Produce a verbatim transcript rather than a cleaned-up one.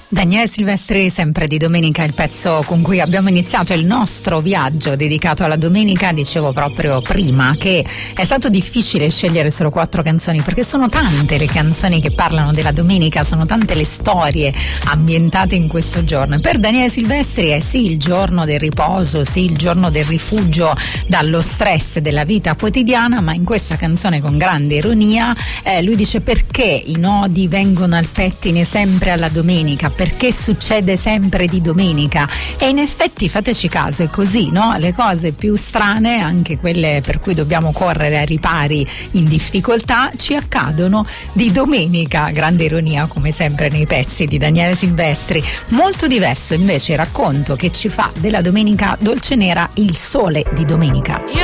Daniele Silvestri, sempre di domenica, il pezzo con cui abbiamo iniziato il nostro viaggio dedicato alla domenica. Dicevo proprio prima che è stato difficile scegliere solo quattro canzoni, perché sono tante le canzoni che parlano della domenica, sono tante le storie ambientate in questo giorno. Per Daniele Silvestri è sì il giorno del riposo, sì il giorno del rifugio dallo stress della vita quotidiana, ma in questa canzone, con grande ironia, eh, lui dice: perché i nodi vengono al pettine sempre alla domenica? Perché succede sempre di domenica? E in effetti, fateci caso, è così, no? Le cose più strane, anche quelle per cui dobbiamo correre ai ripari in difficoltà, ci accadono di domenica. Grande ironia, come sempre nei pezzi di Daniele Silvestri. Molto diverso invece il racconto che ci fa della domenica dolce nera Il Sole di Domenica. Io